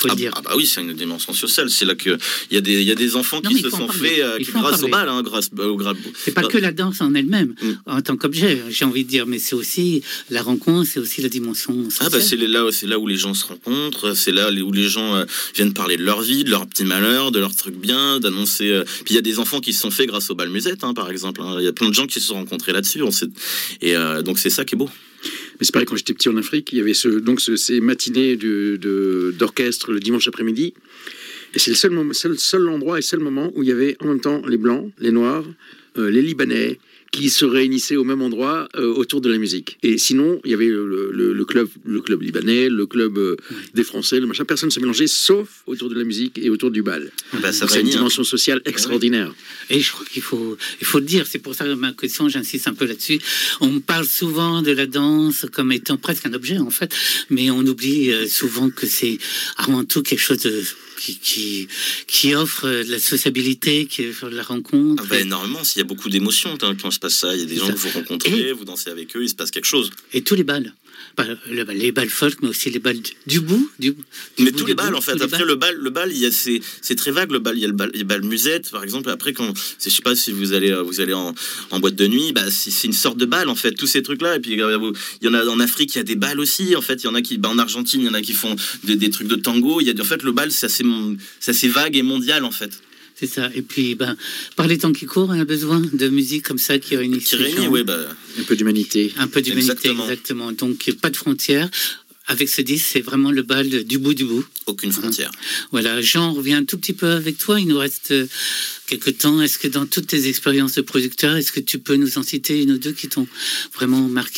faut le dire. Ah bah oui, c'est une dimension sociale. C'est là qu'il y a des enfants qui se sont faits grâce au bal, grâce au c'est pas que la danse en elle-même, en tant qu'objet, j'ai envie de dire, mais c'est aussi la rencontre, c'est aussi la dimension sociale. Ah bah c'est là où les gens se rencontrent, c'est là où les gens viennent parler de leur vie, de leurs petits malheurs, de leurs trucs bien, d'annoncer. Puis il y a des enfants qui se sont faits grâce au bal musette, par exemple. Il y a plein de gens qui se sont rencontrés là-dessus. Et donc c'est ça qui est beau. Mais c'est pareil, quand j'étais petit en Afrique, il y avait ces matinées d'orchestre le dimanche après-midi. Et c'est le seul endroit et seul moment où il y avait en même temps les Blancs, les Noirs, les Libanais, qui se réunissaient au même endroit autour de la musique. Et sinon, il y avait le club libanais, le club des Français, le machin. Personne ne se mélangeait, sauf autour de la musique et autour du bal. C'est une dimension sociale extraordinaire. Et je crois qu'il faut le dire. C'est pour ça que ma question, j'insiste un peu là-dessus. On parle souvent de la danse comme étant presque un objet, en fait. Mais on oublie souvent que c'est avant tout quelque chose qui offre de la sociabilité, qui offre de la rencontre. Énormément, il y a beaucoup d'émotions quand se passe ça. Il y a des gens que vous rencontrez, vous dansez avec eux, il se passe quelque chose. Et tous les bals. Les balles folk, mais aussi les balles du bout. Mais tous les balles, en fait. Après, le bal, c'est très vague. Le bal, il y a le bal musette, par exemple. Après, je sais pas si vous allez en boîte de nuit, c'est une sorte de bal, en fait. Tous ces trucs-là. Et puis, il y en a en Afrique, il y a des balles aussi. En fait, il y en a qui, en Argentine, il y en a qui font des trucs de tango. En fait, le bal, c'est assez vague et mondial, en fait. C'est ça. Et puis, par les temps qui courent, on a besoin de musique comme ça qui réunit. Un peu d'humanité. Un peu d'humanité, exactement. Donc, pas de frontières. Avec ce disque, c'est vraiment le bal du bout du bout. Aucune frontière. Voilà. Jean, on revient un tout petit peu avec toi. Il nous reste quelques temps. Est-ce que dans toutes tes expériences de producteur, est-ce que tu peux nous en citer une ou deux qui t'ont vraiment marqué ?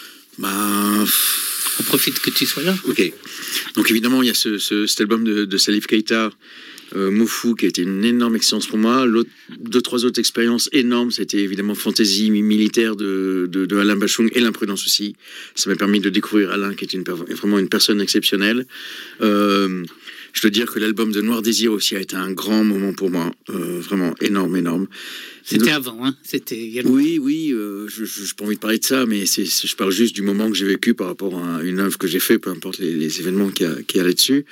On profite que tu sois là. Ok. Donc évidemment, il y a cet album de Salif Keita, Mofou, qui a été une énorme expérience pour moi. Deux, trois autres expériences énormes, c'était évidemment Fantaisie militaire de Alain Bachung et L'Imprudence aussi. Ça m'a permis de découvrir Alain, qui est vraiment une personne exceptionnelle. Je dois dire que l'album de Noir Désir aussi a été un grand moment pour moi, vraiment énorme. C'était avant, hein. C'était. Oui, je n'ai pas envie de parler de ça, mais je parle juste du moment que j'ai vécu par rapport à une œuvre que j'ai fait, peu importe les événements qu'il y a là-dessus.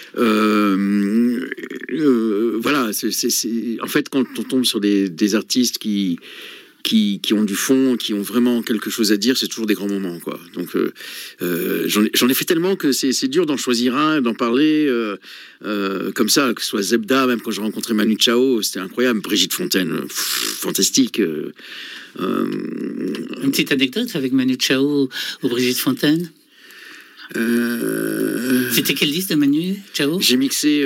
Voilà, en fait, quand on tombe sur des artistes qui ont du fond, qui ont vraiment quelque chose à dire, c'est toujours des grands moments, quoi. Donc, j'en ai fait tellement que c'est dur d'en choisir un, d'en parler comme ça, que ce soit Zebda, même quand j'ai rencontré Manu Chao, c'était incroyable. Brigitte Fontaine, fantastique. Une petite anecdote avec Manu Chao ou Brigitte Fontaine. C'était quel disque de Manu Chao ? J'ai mixé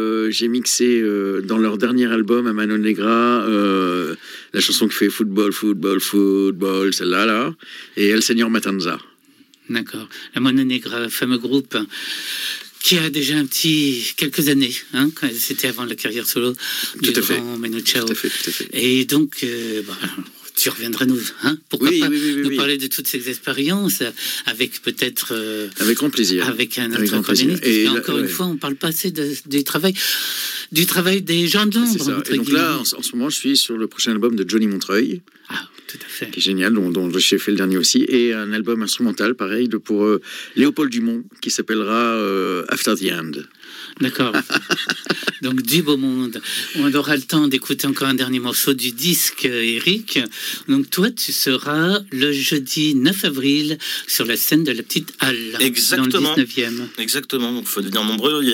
dans leur dernier album à Mano Negra la chanson qui fait football, celle-là là, et El Señor Matanza. D'accord. La Mano Negra, fameux groupe qui a déjà quelques années, c'était avant la carrière solo du grand Manu Chao. Tout à fait. Et donc tu reviendras pourquoi pas nous parler de toutes ces expériences avec peut-être avec grand plaisir, avec un autre chroniste. Et encore une fois, on parle pas assez du travail des gens de l'ombre. Et donc là, en ce moment, je suis sur le prochain album de Johnny Montreuil. Tout à fait. Qui est génial, dont j'ai fait le dernier aussi, et un album instrumental, pareil, pour Léopold Dumont, qui s'appellera After the End. D'accord. Donc, du beau monde. On aura le temps d'écouter encore un dernier morceau du disque, Eric. Donc, toi, tu seras le jeudi 9 avril sur la scène de la Petite Halle. Exactement. Dans le 19e. Exactement. Donc, il faut devenir nombreux.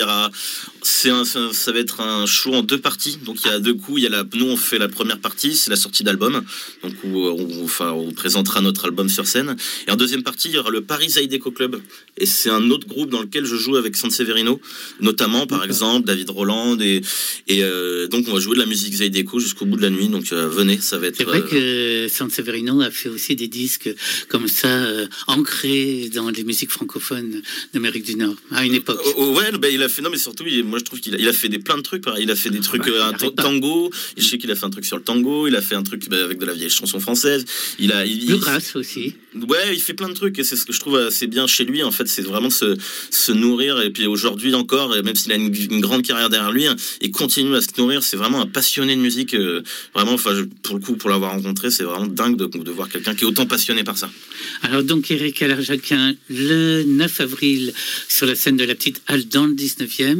Ça va être un show en deux parties. Donc, il y a deux coups. Nous, on fait la première partie, c'est la sortie d'album. Donc, où on présentera notre album sur scène. Et en deuxième partie, il y aura le Paris Zydeco Club. Et c'est un autre groupe dans lequel je joue avec Sanseverino, notamment, par exemple, David Roland. Et donc, on va jouer de la musique Zydeco jusqu'au bout de la nuit. Donc, venez, ça va être... C'est vrai que Sanseverino a fait aussi des disques comme ça, ancrés dans les musiques francophones d'Amérique du Nord, à une époque. Il a fait... Non, mais surtout, moi, je trouve qu'il a fait plein de trucs. Pareil. Il a fait des trucs, tango. Je sais qu'il a fait un truc sur le tango. Il a fait un truc avec de la vieille chanson française. Bluegrass aussi. Ouais, il fait plein de trucs et c'est ce que je trouve assez bien chez lui. En fait, c'est vraiment se nourrir. Et puis aujourd'hui encore, même s'il a une grande carrière derrière lui, il continue à se nourrir. C'est vraiment un passionné de musique. Vraiment, pour le coup, pour l'avoir rencontré, c'est vraiment dingue de voir quelqu'un qui est autant passionné par ça. Alors donc, Eric Allerjaquin, le 9 avril, sur la scène de la Petite Halle dans le 19e.